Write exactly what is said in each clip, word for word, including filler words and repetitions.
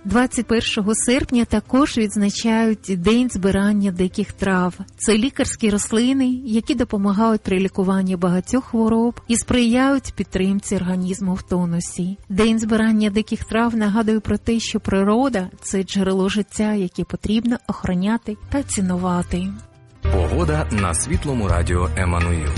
двадцять першого серпня також відзначають День збирання диких трав. Це лікарські рослини, які допомагають при лікуванні багатьох хвороб і сприяють підтримці організму в тонусі. День збирання диких трав нагадує про те, що природа – це джерело життя, яке потрібно охороняти та цінувати. Погода на Світлому радіо Еммануїл.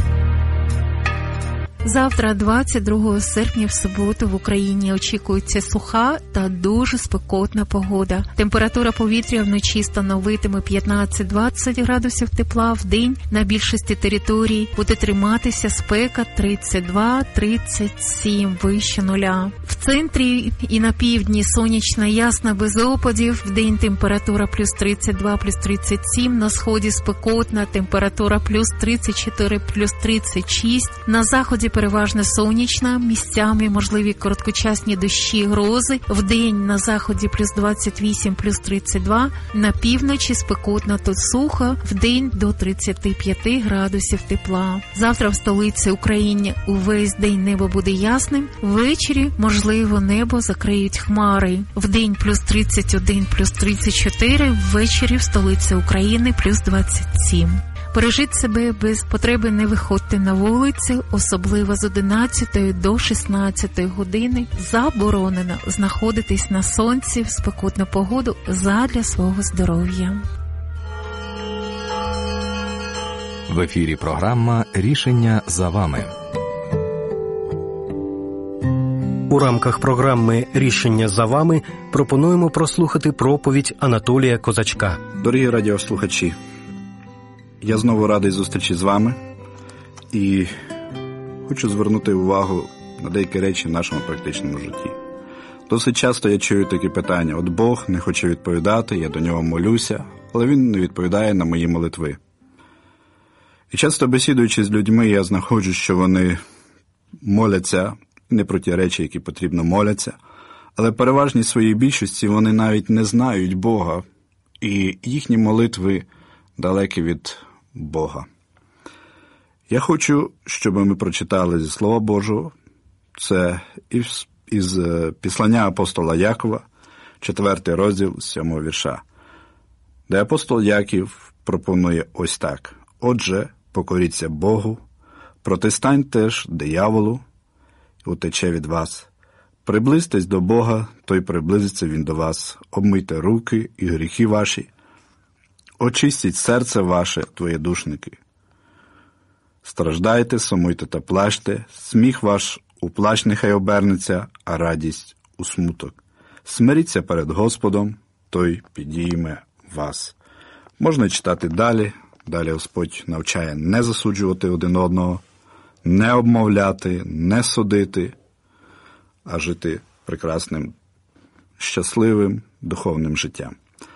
Завтра, двадцять другого серпня, в суботу, в Україні очікується суха та дуже спекотна погода. Температура повітря вночі становитиме п'ятнадцять-двадцять градусів тепла, в день на більшості територій буде триматися спека тридцять два - тридцять сім вище нуля. В центрі і на півдні сонячна, ясна, без опадів, в день температура плюс тридцять два - плюс тридцять сім, на сході спекотна, температура плюс тридцять чотири - плюс тридцять шість, на заході переважно сонячна, місцями можливі короткочасні дощі, грози. Вдень на заході плюс двадцять вісім - плюс тридцять два, на півночі спекотно та сухо, вдень до тридцять п'ять градусів тепла. Завтра в столиці України увесь день небо буде ясним, ввечері, можливо, небо закриють хмари. Вдень плюс тридцять один - плюс тридцять чотири, ввечері в столиці України плюс двадцять сім. Бережіть себе, без потреби не виходьте на вулицю, особливо з одинадцятої до шістнадцятої години. Заборонено знаходитись на сонці в спекотну погоду задля свого здоров'я. В ефірі програма «Рішення за вами». У рамках програми «Рішення за вами» пропонуємо прослухати проповідь Анатолія Козачка. Дорогі радіослухачі, я знову радий зустрічі з вами і хочу звернути увагу на деякі речі в нашому практичному житті. Досить часто я чую такі питання: от Бог не хоче відповідати, я до нього молюся, але він не відповідає на мої молитви. І часто бесідуючи з людьми, я знаходжу, що вони моляться не про ті речі, які потрібно моляться, але переважній своїй більшості вони навіть не знають Бога, і їхні молитви далекі від Бога. Я хочу, щоб ми прочитали зі Слова Божого, це із, із післання апостола Якова, четвертий розділ, сьомого вірша, де апостол Яків пропонує ось так: «Отже, покоріться Богу, протистань теж дияволу, і утече від вас. Приблизьтесь до Бога, то й приблизиться він до вас. Обмийте руки і гріхи ваші, очистіть серце ваше, твоєдушники. Страждайте, сумуйте та плачте, сміх ваш у плач нехай обернеться, а радість у смуток. Смиріться перед Господом, той підійме вас». Можна читати далі. Далі Господь навчає не засуджувати один одного, не обмовляти, не судити, а жити прекрасним, щасливим, духовним життям.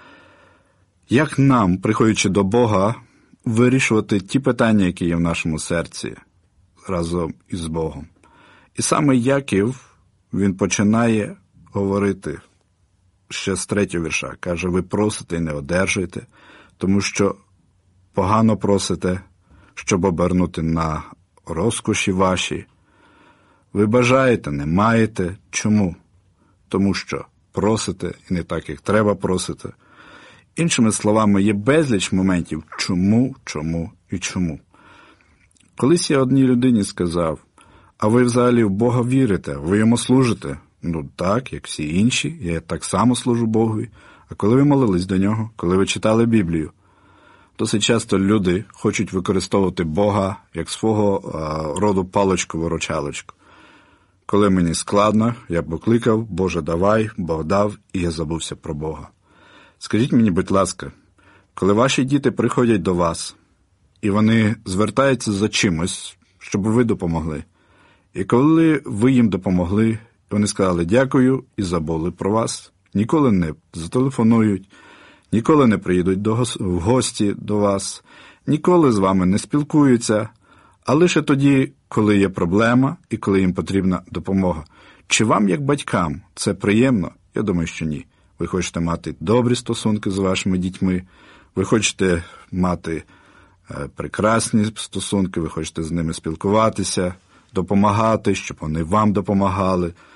Як нам, приходячи до Бога, вирішувати ті питання, які є в нашому серці, разом із Богом? І саме Яків, він починає говорити ще з третього вірша. Каже: ви просите і не одержуєте, тому що погано просите, щоб обернути на розкоші ваші. Ви бажаєте, не маєте. Чому? Тому що просите і не так, як треба просити. Іншими словами, є безліч моментів чому, чому і чому. Колись я одній людині сказав: а ви взагалі в Бога вірите, ви йому служите? Ну так, як всі інші, я так само служу Богові. А коли ви молились до нього, коли ви читали Біблію? Досить часто люди хочуть використовувати Бога як свого а, роду паличку-виручалочку. Коли мені складно, я покликав: Боже, давай, Бог дав, і я забувся про Бога. Скажіть мені, будь ласка, коли ваші діти приходять до вас, і вони звертаються за чимось, щоб ви допомогли, і коли ви їм допомогли, вони сказали дякую і забули про вас, ніколи не зателефонують, ніколи не приїдуть до гос... в гості до вас, ніколи з вами не спілкуються, а лише тоді, коли є проблема і коли їм потрібна допомога. Чи вам, як батькам, це приємно? Я думаю, що ні. Ви хочете мати добрі стосунки з вашими дітьми, ви хочете мати е, прекрасні стосунки, ви хочете з ними спілкуватися, допомагати, щоб вони вам допомагали.